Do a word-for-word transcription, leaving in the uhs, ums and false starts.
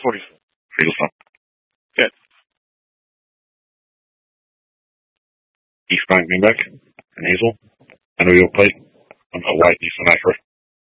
forty-four. Fatal Stone. Good. East Frank Greenback and Hazel. I know you'll play. I'm not white, East and Accra.